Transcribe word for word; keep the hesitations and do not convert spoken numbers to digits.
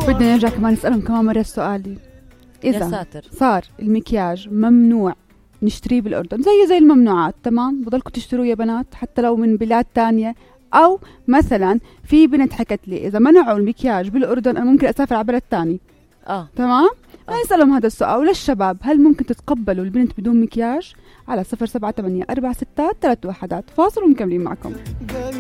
بدنا نرجع كمان نسألهم كمان مرة السؤال، إذا صار المكياج ممنوع نشتريه بالأردن زي زي الممنوعات، تمام، بضلكم تشتروه يا بنات حتى لو من بلاد تانية؟ أو مثلا في بنت حكت لي إذا منعوا المكياج بالأردن أنا ممكن أسافر على بلد تاني. آه تمام. آه. نسألهم هذا السؤال. وللشباب، هل ممكن تتقبلوا البنت بدون مكياج؟ على صفر سبعة ثمانية أربعة ستة ثلاث وحدات. فاصل ومكملين معكم.